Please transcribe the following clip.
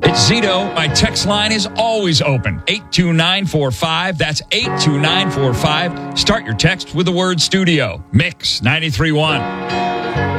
It's Zito. My text line is always open. 82945. That's 82945. Start your text with the word studio. Mix 93.1.